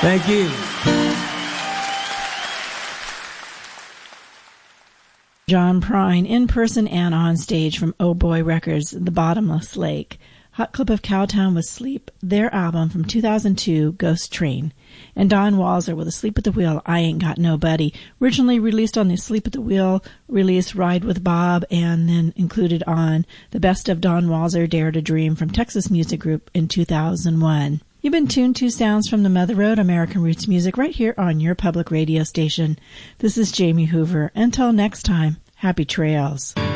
Thank you. John Prine, in person and on stage from Oh Boy Records, The Bottomless Lake. Hot Clip of Cowtown with Sleep, their album from 2002, Ghost Train. And Don Walser with Asleep at the Wheel, I Ain't Got Nobody. Originally released on the Asleep at the Wheel release, Ride with Bob, and then included on the Best of Don Walser, Dare to Dream from Texas Music Group in 2001. You've been tuned to Sounds from the Mother Road, American Roots Music, right here on your public radio station. This is Jamie Hoover. Until next time, happy trails.